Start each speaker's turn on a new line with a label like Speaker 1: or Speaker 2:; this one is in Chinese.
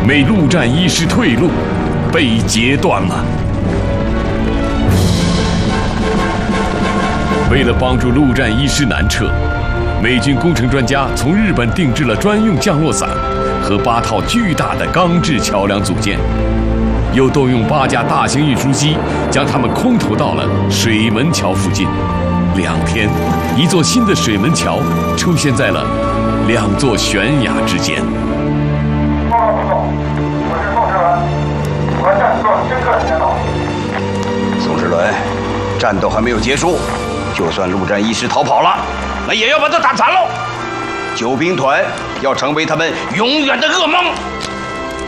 Speaker 1: 为陆战一师退路被截断了。为了帮助陆战一师南撤，美军工程专家从日本定制了专用降落伞和8套巨大的钢制桥梁组件，又动用8架大型运输机将它们空投到了水门桥附近。2天，一座新的水门桥出现在了2座悬崖之间。
Speaker 2: 报告部总，我是宋世伦，我战士深刻检讨。
Speaker 3: 宋世伦，战斗还没有结束，就算陆战一师逃跑了，那也要把他打残喽。救兵团要成为他们永远的噩梦。